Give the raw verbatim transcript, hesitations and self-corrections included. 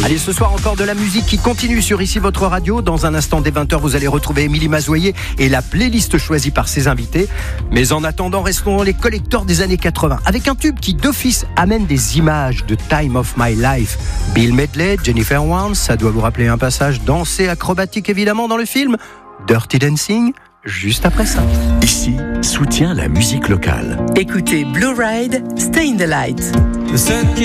Allez, ce soir encore de la musique qui continue sur Ici Votre Radio. Dans un instant, dès vingt heures, vous allez retrouver Émilie Mazoyer et la playlist choisie par ses invités. Mais en attendant, restons les collecteurs des années quatre-vingts avec un tube qui d'office amène des images de Time of My Life. Bill Medley, Jennifer Warnes, ça doit vous rappeler un passage dansé acrobatique évidemment dans le film Dirty Dancing, juste après ça. Ici, soutient la musique locale. Écoutez Blue Ride, Stay in the Light.